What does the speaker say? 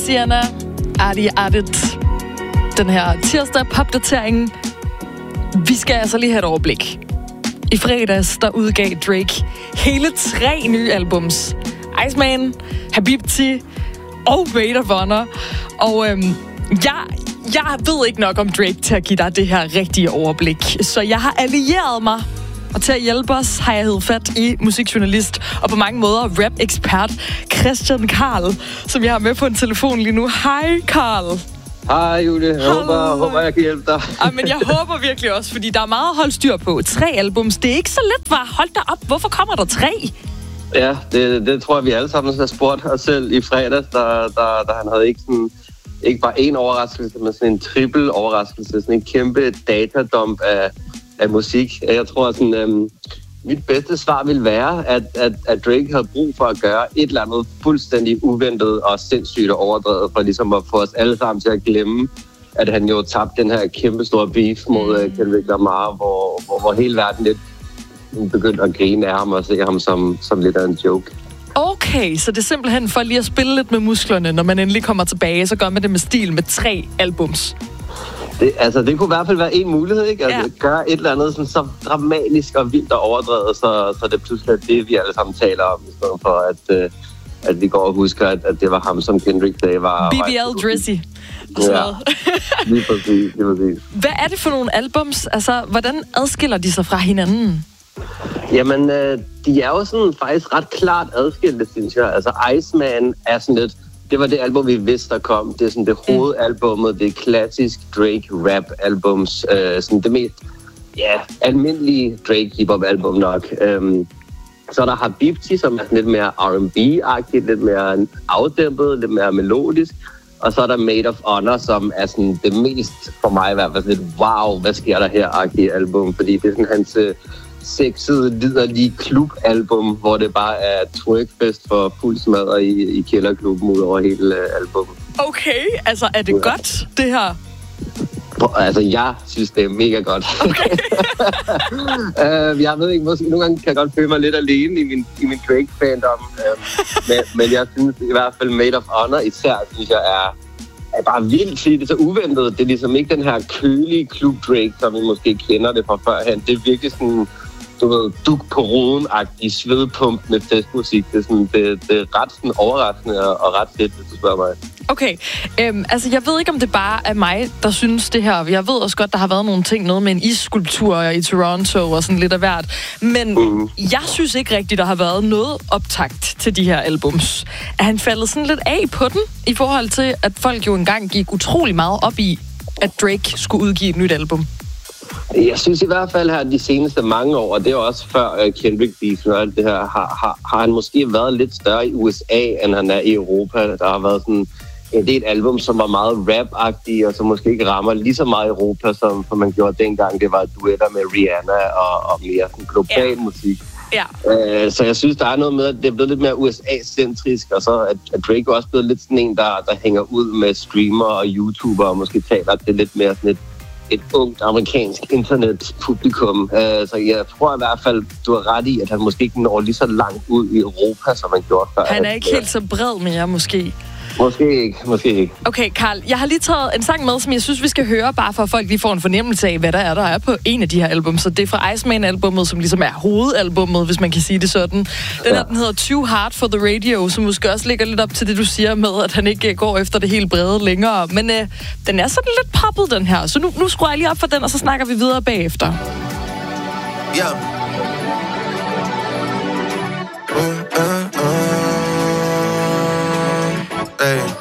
Sienna, Adi Adit. Den her tirsdag popdatering. Vi skal altså lige have et overblik. I fredags, der udgav Drake hele 3 nye albums. Iceman, Habibti og Maid of Honor. Og jeg ved ikke nok om Drake til at give dig det her rigtige overblik. Så jeg har allieret mig. Og til at hjælpe os har jeg heddet fat i musikjournalist og på mange måder rap-ekspert Christian Karl, som jeg har med på en telefon lige nu. Hej, Karl. Hej, Julie. Jeg håber, jeg kan hjælpe dig. Men jeg håber virkelig også, fordi der er meget at holde styr på. 3 albums, det er ikke så let, var. Hold da op. Hvorfor kommer der 3? Ja, det tror jeg, vi alle sammen har spurgt os selv i fredags, da han havde ikke bare én overraskelse, men sådan en triple overraskelse. Sådan en kæmpe datadump af musik. Jeg tror, sådan, mit bedste svar ville være, at Drake havde brug for at gøre et eller andet fuldstændig uventet og sindssygt overdrevet, for ligesom at få os alle sammen til at glemme, at han jo tabte den her kæmpe store beef mod Kendrick Lamar, hvor hele verden lidt begyndte at grine af ham og se ham som lidt af en joke. Okay, så det er simpelthen for lige at spille lidt med musklerne, når man endelig kommer tilbage, så gør man det med stil med 3 albums. Det kunne i hvert fald være en mulighed, ikke? Altså, gøre et eller andet sådan, så dramatisk og vildt og overdrevet, så det pludselig er det, vi alle sammen taler om, i stedet for at vi går og husker, at det var ham, som Kendrick sagde var... BBL Drizzy. Ja, lige præcis. Hvad er det for nogle albums? Altså, hvordan adskiller de sig fra hinanden? Jamen, de er jo sådan faktisk ret klart adskilte, synes jeg. Altså, Iceman er sådan lidt... Det var det album, vi vidste, der kom. Det er sådan det hovedalbummet, det er klassisk Drake-rap-albums. Sådan det mest almindelige Drake-hip-hop-album nok. Så er der Habibti, som er sådan lidt mere R&B-agtigt, lidt mere afdæmpet, lidt mere melodisk. Og så er der Maid of Honor, som er sådan det mest, for mig i hvert fald, lidt wow, hvad sker der her-agtige album. Fordi det er sådan hans... sexede, liderlige klubalbum, hvor det bare er twerkfest for fuld smadret i kælderklubben ud over hele albumet. Okay, altså er det godt, det her? Altså, jeg synes, det er mega godt. Okay. Jeg ved ikke, måske nogle gange kan jeg godt føle mig lidt alene i min Drake-fandom. Men jeg synes i hvert fald Maid of Honor især, synes jeg er bare vildt, fordi det er så uventet. Det er ligesom ikke den her kølige klub Drake, som vi måske kender det fra førhen. Det er virkelig sådan, du ved, duk på roden-agtig svedpump med festmusik. Det er, sådan, det er ret sådan overraskende og ret fedt, hvis du spørger mig. Okay, altså jeg ved ikke, om det bare er mig, der synes det her. Jeg ved også godt, der har været nogle ting, noget med en isskulptur i Toronto og sådan lidt af hvert. Men jeg synes ikke rigtigt, der har været noget optakt til de her albums. Er han faldet sådan lidt af på den, i forhold til, at folk jo engang gik utrolig meget op i, at Drake skulle udgive et nyt album? Jeg synes i hvert fald her de seneste mange år, og det er også før Kendrick beef og alt det her, har han måske været lidt større i USA, end han er i Europa. Der har været sådan en del album, som var meget rap-agtige, og som måske ikke rammer lige så meget Europa, som man gjorde dengang. Det var duetter med Rihanna og mere sådan global musik. Ja. Så jeg synes, der er noget med, at det er blevet lidt mere USA-centrisk, og så at Drake også blevet lidt sådan en, der hænger ud med streamer og YouTuber, og måske taler til lidt mere sådan et ungt amerikansk internetpublikum. Så jeg tror i hvert fald, du har ret i, at han måske ikke når lige så langt ud i Europa, som han gjorde før. Han er ikke helt så bred mere, måske. Måske ikke. Okay, Karl, jeg har lige taget en sang med, som jeg synes, vi skal høre, bare for at folk lige får en fornemmelse af, hvad der er på en af de her album. Så det er fra Iceman-albummet, som ligesom er hovedalbummet, hvis man kan sige det sådan. Den hedder Too Hard for the Radio, som måske også ligger lidt op til det, du siger med, at han ikke går efter det helt brede længere. Men den er sådan lidt poppet, den her. Så nu skruer jeg lige op for den, og så snakker vi videre bagefter. Ja. Hey.